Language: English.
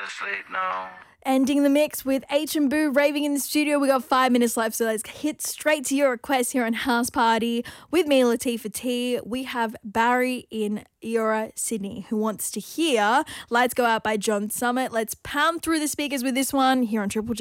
sleep now. Ending the mix with H and Boo raving in the studio. We got 5 minutes left, so let's hit straight to your requests here on House Party with me, Latifah T. We have Barry in Eora, Sydney, who wants to hear Lights Go Out by John Summit. Let's pound through the speakers with this one here on Triple J.